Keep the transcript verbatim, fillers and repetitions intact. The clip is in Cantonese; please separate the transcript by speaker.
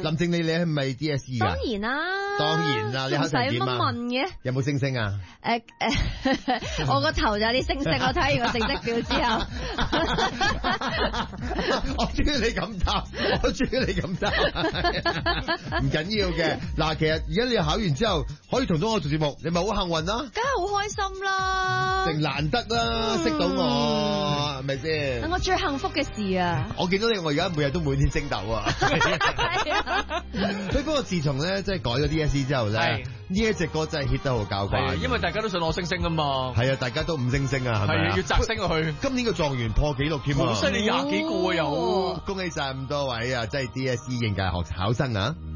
Speaker 1: 林靜你你係咪 D S E 噶？
Speaker 2: 當然啦，
Speaker 1: 當然啦，你考成點啊？
Speaker 2: 唔使乜問嘅。
Speaker 1: 有冇星星啊？
Speaker 2: 誒誒，我個頭就有啲星星，我睇完個成績表之後，
Speaker 1: 我中意你咁答，我中意你咁答，唔緊要嘅。嗱，其實而家你考完之後可以同到我做節目，你咪好幸運啦，
Speaker 2: 梗係好開心啦，
Speaker 1: 定難得啦，識到我係咪先？
Speaker 2: 係我最幸福嘅事啊！
Speaker 1: 我見到你，我而家每日都滿天星斗啊！不過自從咧即係改咗 D S E 之後咧，呢一隻歌真係 hit 得好交關，
Speaker 3: 因為大家都想攞星星啊嘛。
Speaker 1: 係啊，大家都五星星啊，係咪啊？
Speaker 3: 要摘星落去。今
Speaker 1: 年嘅狀元破紀錄添啊！
Speaker 3: 好犀利，廿幾個啊有。
Speaker 1: 恭喜晒咁多位啊！即係 D S E 應屆學考生啊！